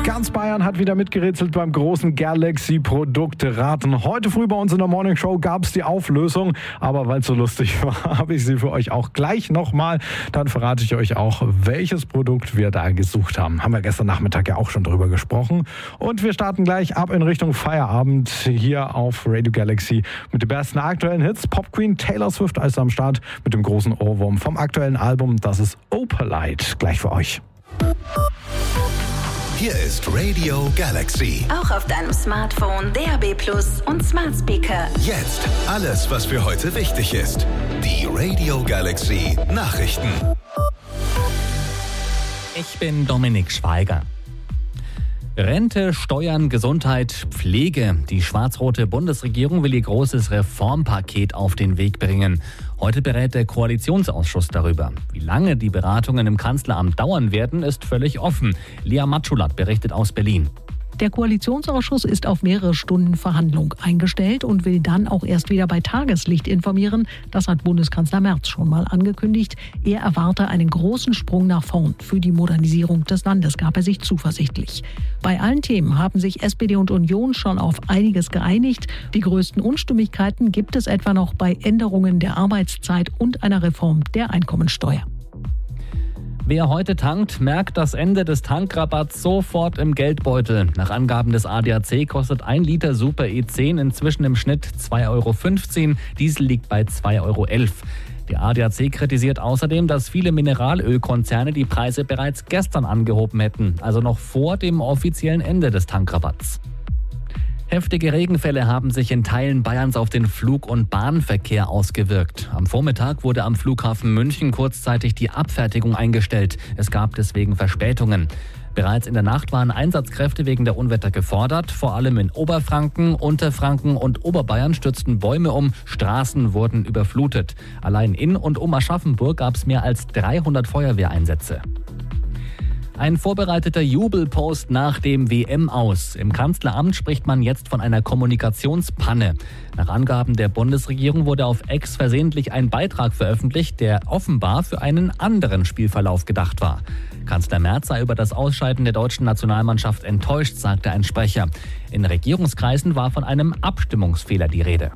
Ganz Bayern hat wieder mitgerätselt beim großen Galaxy-Produkte-Raten. Heute früh bei uns in der Morning Show gab es die Auflösung, aber weil es so lustig war, habe ich sie für euch auch gleich nochmal. Dann verrate ich euch auch, welches Produkt wir da gesucht haben. Haben wir gestern Nachmittag ja auch schon drüber gesprochen. Und wir starten gleich ab in Richtung Feierabend hier auf Radio Galaxy mit den besten aktuellen Hits. Pop Queen Taylor Swift ist am Start mit dem großen Ohrwurm vom aktuellen Album. Das ist Opalite. Gleich für euch. Hier ist Radio Galaxy. Auch auf deinem Smartphone, DAB+ und Smart Speaker. Jetzt alles, was für heute wichtig ist. Die Radio Galaxy Nachrichten. Ich bin Dominik Schweiger. Rente, Steuern, Gesundheit, Pflege. Die schwarz-rote Bundesregierung will ihr großes Reformpaket auf den Weg bringen. Heute berät der Koalitionsausschuss darüber. Wie lange die Beratungen im Kanzleramt dauern werden, ist völlig offen. Lea Matschulat berichtet aus Berlin. Der Koalitionsausschuss ist auf mehrere Stunden Verhandlung eingestellt und will dann auch erst wieder bei Tageslicht informieren. Das hat Bundeskanzler Merz schon mal angekündigt. Er erwarte einen großen Sprung nach vorn. Für die Modernisierung des Landes gab er sich zuversichtlich. Bei allen Themen haben sich SPD und Union schon auf einiges geeinigt. Die größten Unstimmigkeiten gibt es etwa noch bei Änderungen der Arbeitszeit und einer Reform der Einkommensteuer. Wer heute tankt, merkt das Ende des Tankrabatts sofort im Geldbeutel. Nach Angaben des ADAC kostet 1 Liter Super E10 inzwischen im Schnitt 2,15 €. Diesel liegt bei 2,11 €. Der ADAC kritisiert außerdem, dass viele Mineralölkonzerne die Preise bereits gestern angehoben hätten, also noch vor dem offiziellen Ende des Tankrabatts. Heftige Regenfälle haben sich in Teilen Bayerns auf den Flug- und Bahnverkehr ausgewirkt. Am Vormittag wurde am Flughafen München kurzzeitig die Abfertigung eingestellt. Es gab deswegen Verspätungen. Bereits in der Nacht waren Einsatzkräfte wegen der Unwetter gefordert. Vor allem in Oberfranken, Unterfranken und Oberbayern stürzten Bäume um, Straßen wurden überflutet. Allein in und um Aschaffenburg gab es mehr als 300 Feuerwehreinsätze. Ein vorbereiteter Jubelpost nach dem WM-Aus. Im Kanzleramt spricht man jetzt von einer Kommunikationspanne. Nach Angaben der Bundesregierung wurde auf X versehentlich ein Beitrag veröffentlicht, der offenbar für einen anderen Spielverlauf gedacht war. Kanzler Merz sei über das Ausscheiden der deutschen Nationalmannschaft enttäuscht, sagte ein Sprecher. In Regierungskreisen war von einem Abstimmungsfehler die Rede.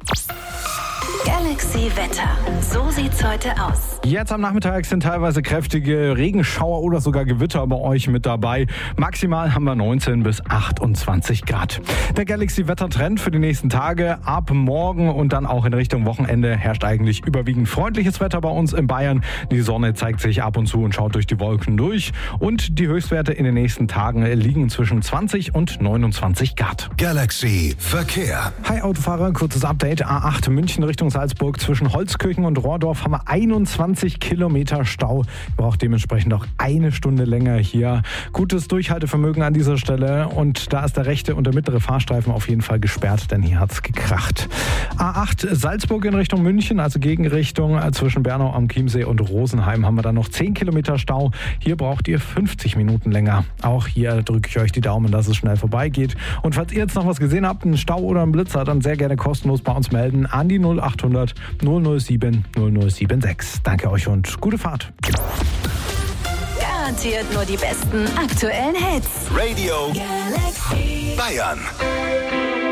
Galaxy Wetter. So sieht's heute aus. Jetzt am Nachmittag sind teilweise kräftige Regenschauer oder sogar Gewitter bei euch mit dabei. Maximal haben wir 19 bis 28 Grad. Der Galaxy-Wettertrend für die nächsten Tage ab morgen und dann auch in Richtung Wochenende herrscht eigentlich überwiegend freundliches Wetter bei uns in Bayern. Die Sonne zeigt sich ab und zu und schaut durch die Wolken durch. Und die Höchstwerte in den nächsten Tagen liegen zwischen 20 und 29 Grad. Galaxy Verkehr. Hi Autofahrer, kurzes Update. A8 München Richtung Salzburg zwischen Holzkirchen und Rohrdorf haben wir 21 Kilometer Stau. Braucht dementsprechend auch eine Stunde länger hier. Gutes Durchhaltevermögen an dieser Stelle und da ist der rechte und der mittlere Fahrstreifen auf jeden Fall gesperrt, denn hier hat es gekracht. A8 Salzburg in Richtung München, also Gegenrichtung zwischen Bernau am Chiemsee und Rosenheim haben wir dann noch 10 Kilometer Stau. Hier braucht ihr 50 Minuten länger. Auch hier drücke ich euch die Daumen, dass es schnell vorbeigeht. Und falls ihr jetzt noch was gesehen habt, einen Stau oder einen Blitzer, dann sehr gerne kostenlos bei uns melden an die 0800 007 0076. Danke euch und gute Fahrt. Garantiert nur die besten aktuellen Hits. Radio Galaxy Bayern.